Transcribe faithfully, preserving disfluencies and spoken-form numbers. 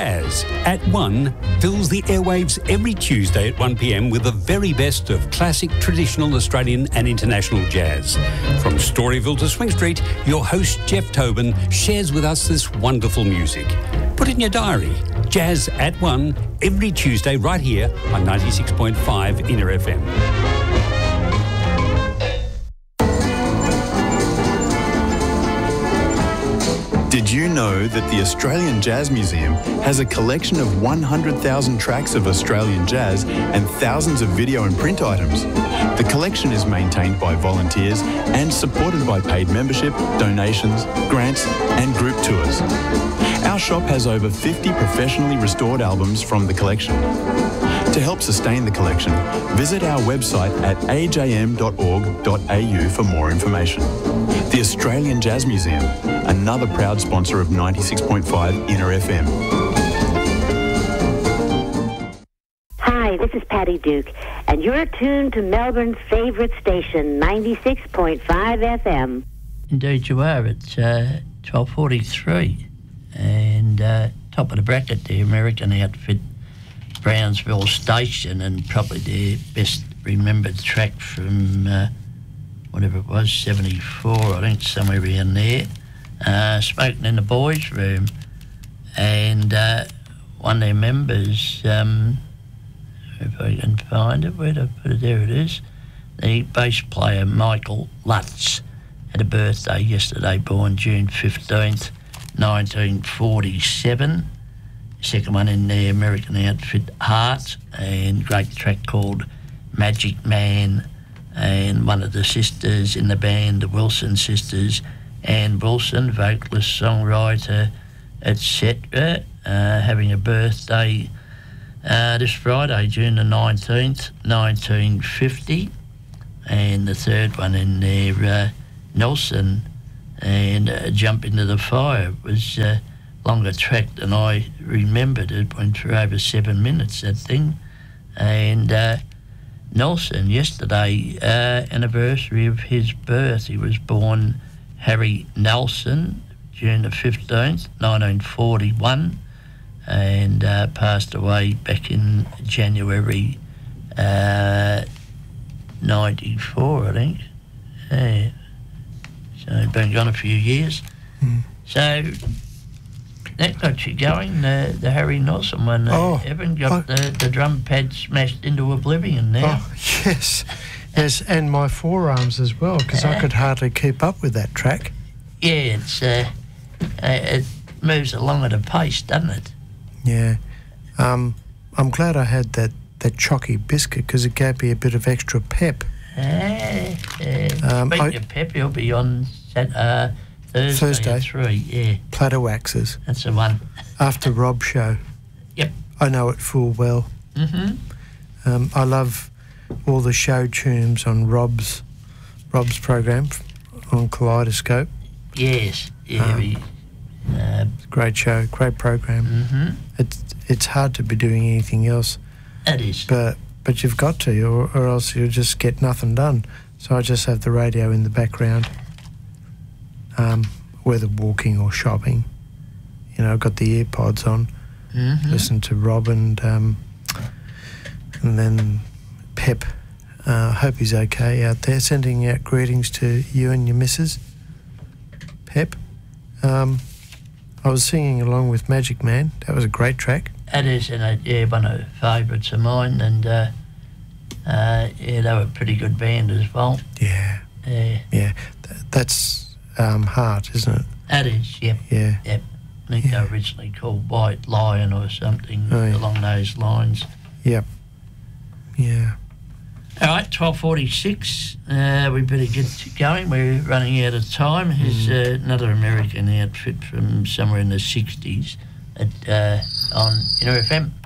Jazz at one fills the airwaves every Tuesday at one p m with the very best of classic, traditional Australian and international jazz. From Storyville to Swing Street, your host Jeff Tobin shares with us this wonderful music. Put it in your diary. Jazz at one every Tuesday right here on ninety-six point five Inner F M. Did you know that the Australian Jazz Museum has a collection of one hundred thousand tracks of Australian jazz and thousands of video and print items? The collection is maintained by volunteers and supported by paid membership, donations, grants and group tours. Our shop has over fifty professionally restored albums from the collection. To help sustain the collection, visit our website at a j m dot org dot a u for more information. The Australian Jazz Museum, another proud sponsor of ninety-six point five Inner F M. Hi, this is Patty Duke, and you're tuned to Melbourne's favourite station, ninety-six point five F M. Indeed you are. It's uh, twelve forty-three, and uh, top of the bracket, the American outfit, Brownsville Station, and probably their best remembered track from uh, whatever it was, seventy-four, I think, somewhere around there. Uh, Smoking in the Boys' Room, and uh, one of their members, um, if I can find it, where did I put it? There it is. The bass player Michael Lutz had a birthday yesterday, born June fifteenth, nineteen forty-seven. Second one in the American outfit, Heart, and great track called Magic Man, and one of the sisters in the band, the Wilson sisters, Ann Wilson, vocalist, songwriter, et cetera, uh, having a birthday uh, this Friday, June the nineteenth, nineteen fifty, and the third one in there, uh, Nelson, and uh, Jump Into the Fire. It was uh, longer track than I remembered. It went for over seven minutes, that thing. And uh, Nelson, yesterday, uh, anniversary of his birth. He was born Harry Nelson, June the fifteenth, nineteen forty-one, and uh, passed away back in January uh, ninety-four, I think. Yeah. So been gone a few years. Mm. So that got you going, the, the Harry Nelson one. Uh, oh, Evan got I, the, the drum pad smashed into oblivion now. Oh, yes. Yes, and my forearms as well, because uh, I could hardly keep up with that track. Yeah, it's uh, uh, it moves along at a pace, doesn't it? Yeah. Um, I'm glad I had that, that chalky biscuit, because it gave me a bit of extra pep. Uh, uh, um, speaking of pep, you'll be on Sat- uh, Thursday, Thursday at three, yeah. Platter Waxes. That's the one. After Rob's show. Yep. I know it full well. Mm-hmm. Um, I love all the show tunes on Rob's Rob's program on Kaleidoscope. Yes. Yeah. Um, we, uh, great show, great program. Mm-hmm. It's it's hard to be doing anything else. It is. But but you've got to, or, or else you'll just get nothing done. So I just have the radio in the background. Um, whether walking or shopping, you know, I've got the earpods on, mm-hmm. listen to Rob and um, and then Pep. I uh, hope he's okay out there. Sending out greetings to you and your missus, Pep. Um, I was singing along with Magic Man. That was a great track. It is, and uh, yeah, one of the favourites of mine, and uh, uh, yeah, they were a pretty good band as well. Yeah. Yeah. Yeah. Th- that's um, Heart, isn't it? That is, yep. Yeah. Yep. I think yeah. they were originally called White Lion or something oh, yeah. along those lines. Yep. Yeah. All right, twelve forty-six. Uh, we better get going. We're running out of time. Here's mm. uh, another American outfit from somewhere in the sixties at, uh, on Inner F M.